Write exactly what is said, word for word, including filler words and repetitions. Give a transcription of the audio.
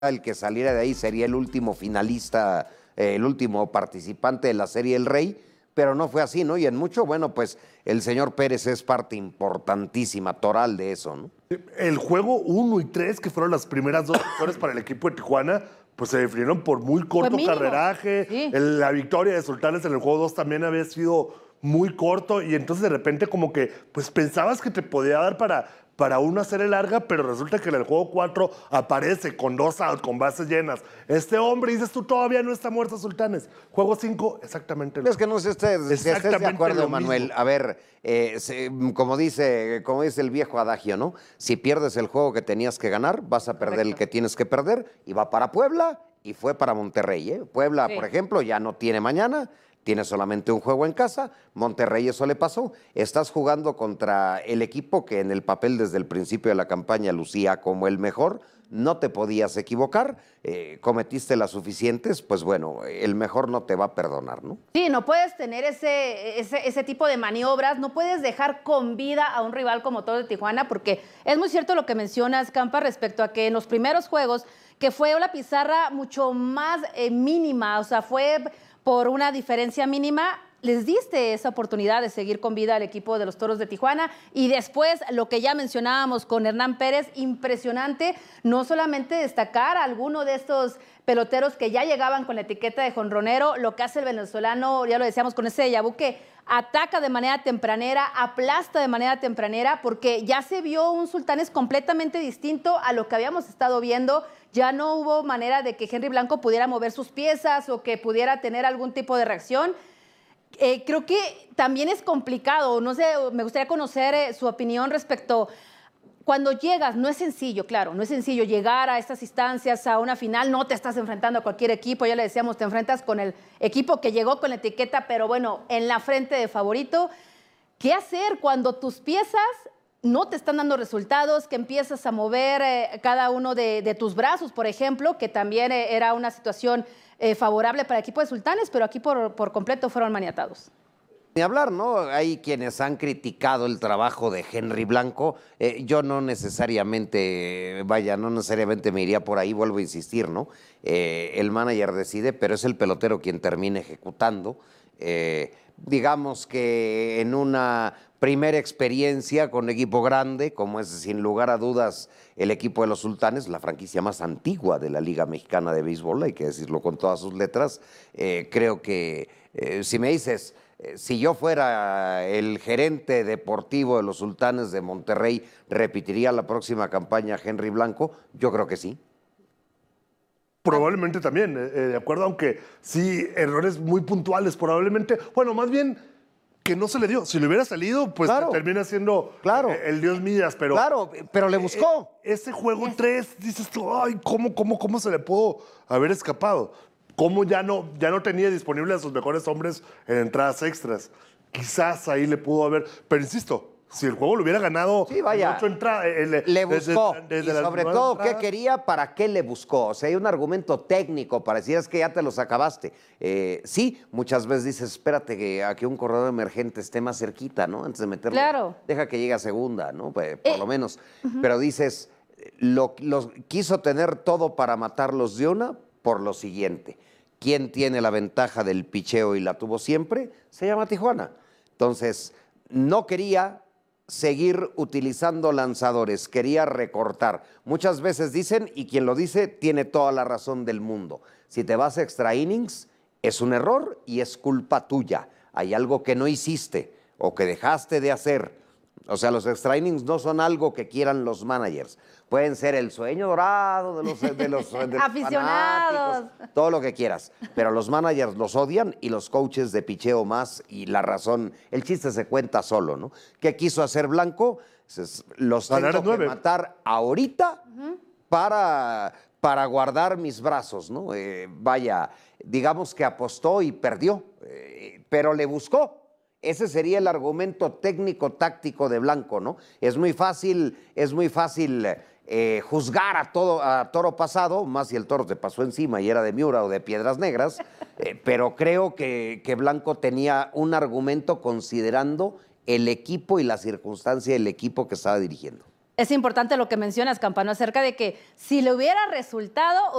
el que saliera de ahí sería el último finalista, eh, el último participante de la Serie El Rey, pero no fue así, ¿no? Y en mucho, bueno, pues el señor Pérez es parte importantísima, toral de eso, ¿no? El juego uno y tres, que fueron las primeras dos victorias para el equipo de Tijuana, pues se definieron por muy corto carreraje. Sí. El- la victoria de Sultanes en el juego dos también había sido muy corto y entonces de repente como que pues pensabas que te podía dar para, para una serie larga, pero resulta que en el juego cuatro aparece con dos out, con bases llenas. Este hombre, dices tú, todavía no está muerto Sultanes. Juego cinco, exactamente. Es que no sé si estés, si estés de Exactamente acuerdo, lo Manuel. mismo. A ver, eh, se- como, dice, como dice el viejo adagio, ¿no? Si pierdes el juego que tenías que ganar, vas a perder Correcto. el que tienes que perder. Y va para Puebla y fue para Monterrey, ¿eh? Puebla, Sí. por ejemplo, ya no tiene mañana. Tiene solamente un juego en casa. Monterrey eso le pasó. Estás jugando contra el equipo que en el papel desde el principio de la campaña lucía como el mejor. No te podías equivocar. eh, cometiste las suficientes. Pues bueno, el mejor no te va a perdonar, ¿no? Sí, no puedes tener ese, ese, ese tipo de maniobras, no puedes dejar con vida a un rival como Toros de Tijuana, porque es muy cierto lo que mencionas, Campa, respecto a que en los primeros juegos, que fue una pizarra mucho más eh, mínima, o sea, fue por una diferencia mínima, les diste esa oportunidad de seguir con vida al equipo de los Toros de Tijuana. Y después, lo que ya mencionábamos con Hernán Pérez, impresionante, no solamente destacar a alguno de estos peloteros que ya llegaban con la etiqueta de jonronero, lo que hace el venezolano, ya lo decíamos con ese déjà vu, que ataca de manera tempranera, aplasta de manera tempranera, porque ya se vio un Sultanes completamente distinto a lo que habíamos estado viendo. Ya no hubo manera de que Henry Blanco pudiera mover sus piezas o que pudiera tener algún tipo de reacción. Eh, creo que también es complicado, no sé, me gustaría conocer eh, su opinión respecto. Cuando llegas, no es sencillo, claro, no es sencillo llegar a estas instancias, a una final, no te estás enfrentando a cualquier equipo, ya le decíamos, te enfrentas con el equipo que llegó con la etiqueta, pero bueno, en la frente de favorito. ¿Qué hacer cuando tus piezas no te están dando resultados, que empiezas a mover eh, cada uno de, de tus brazos, por ejemplo, que también eh, era una situación eh, favorable para el equipo de Sultanes, pero aquí por, por completo fueron maniatados? Ni hablar, ¿no? Hay quienes han criticado el trabajo de Henry Blanco. Eh, yo no necesariamente, vaya, no necesariamente me iría por ahí, vuelvo a insistir, ¿no? Eh, el manager decide, pero es el pelotero quien termina ejecutando. Eh, digamos que en una primera experiencia con equipo grande, como es sin lugar a dudas el equipo de los Sultanes, la franquicia más antigua de la Liga Mexicana de Béisbol, hay que decirlo con todas sus letras, eh, creo que eh, si me dices... Si yo fuera el gerente deportivo de los Sultanes de Monterrey, ¿repetiría la próxima campaña Henry Blanco? Yo creo que sí. Probablemente también, eh, eh, de acuerdo, aunque sí, errores muy puntuales, probablemente. Bueno, más bien que no se le dio. Si le hubiera salido, pues Claro. termina siendo Claro. eh, el Dios Mías, pero... Claro, pero le buscó. Eh, ese juego tres, dices tú, ay, ¿cómo, cómo, cómo se le pudo haber escapado? ¿Cómo ya no, ya no tenía disponible a sus mejores hombres en entradas extras? Quizás ahí le pudo haber... Pero insisto, si el juego lo hubiera ganado... Sí, vaya, en ocho entra- eh, le desde- buscó. desde y las sobre primeras todo, ¿qué entradas. quería? ¿Para qué le buscó? O sea, hay un argumento técnico para decir, es que ya te los acabaste. Eh, sí, muchas veces dices, espérate que, a que un corredor emergente esté más cerquita, ¿no? Antes de meterlo. Claro. Deja que llegue a segunda, ¿no? Pues, por Eh, lo menos. Pero dices, lo, los, quiso tener todo para matarlos de una por lo siguiente. ¿Quién tiene la ventaja del picheo y la tuvo siempre? Se llama Tijuana. Entonces, no quería seguir utilizando lanzadores, quería recortar. Muchas veces dicen, y quien lo dice tiene toda la razón del mundo, si te vas a extra innings, es un error y es culpa tuya. Hay algo que no hiciste o que dejaste de hacer. O sea, los extra innings no son algo que quieran los managers. Pueden ser el sueño dorado de los, de los, de los Aficionados. fanáticos, todo lo que quieras. Pero los managers los odian y los coaches de picheo más. Y la razón, el chiste se cuenta solo, ¿no? ¿Qué quiso hacer Blanco? Pues, los Ganar tengo que nueve. matar ahorita para, para guardar mis brazos, ¿no? Eh, vaya, digamos que apostó y perdió, eh, pero le buscó. Ese sería el argumento técnico-táctico de Blanco, ¿no? Es muy fácil, es muy fácil eh, juzgar a, todo, a toro pasado, más si el toro te pasó encima y era de Miura o de Piedras Negras, eh, pero creo que, que Blanco tenía un argumento considerando el equipo y la circunstancia del equipo que estaba dirigiendo. es importante lo que mencionas, Campano, acerca de que si le hubiera resultado